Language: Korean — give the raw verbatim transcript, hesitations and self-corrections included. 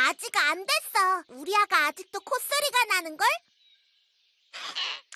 아직 안 됐어. 우리 아가 아직도 콧소리가 나는걸?